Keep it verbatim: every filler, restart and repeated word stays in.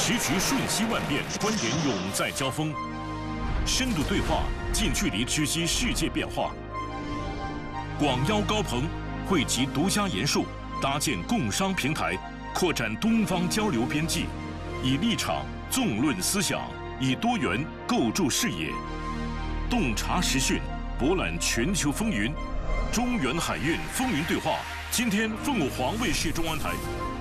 时局瞬息万变，观点永在交锋。深度对话，近距离知悉世界变化。广邀高朋，汇集独家研述，搭建共商平台，扩展东方交流边际，以立场纵论思想，以多元构筑视野，洞察时讯，博览全球风云。中原海运风云对话，今天凤凰卫视中文台。